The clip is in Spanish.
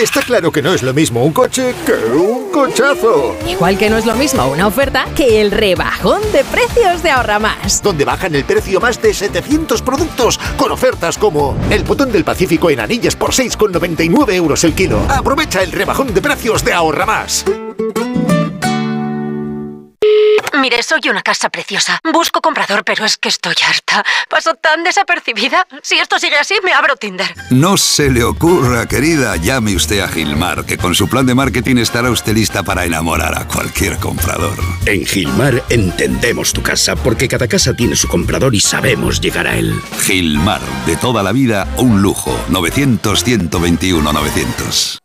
Está claro que no es lo mismo un coche que un cochazo. Igual que no es lo mismo una oferta que el rebajón de precios de Ahorra Más. Donde bajan el precio más de 700 productos con ofertas como el botón del Pacífico en anillas por 6,99 euros el kilo. Aprovecha el rebajón de precios de Ahorra Más. Mire, soy una casa preciosa. Busco comprador, pero es que estoy harta. Paso tan desapercibida. Si esto sigue así, me abro Tinder. No se le ocurra, querida. Llame usted a Gilmar, que con su plan de marketing estará usted lista para enamorar a cualquier comprador. En Gilmar entendemos tu casa, porque cada casa tiene su comprador y sabemos llegar a él. Gilmar, de toda la vida, un lujo. 900-121-900.